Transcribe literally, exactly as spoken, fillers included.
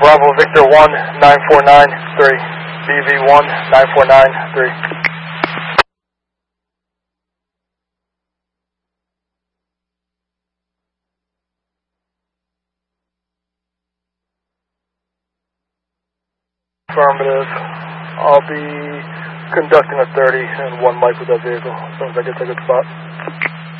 Bravo Victor one nine four nine three, B V one nine four nine three. Affirmative. I'll be conducting a thirty and one mic with that vehicle as soon as I get to a good spot.